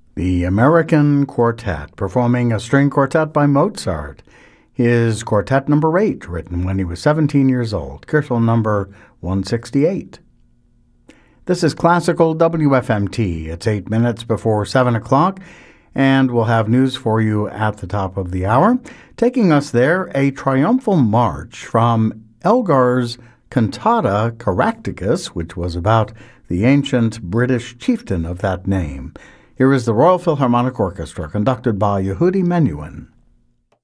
The American Quartet, performing a string quartet by Mozart. His Quartet Number 8, written when he was 17 years old, Kürzel number 168. This is Classical WFMT. It's 8 minutes before 7 o'clock, and we'll have news for you at the top of the hour. Taking us there, a triumphal march from Elgar's cantata Caractacus, which was about the ancient British chieftain of that name. Here is the Royal Philharmonic Orchestra, conducted by Yehudi Menuhin.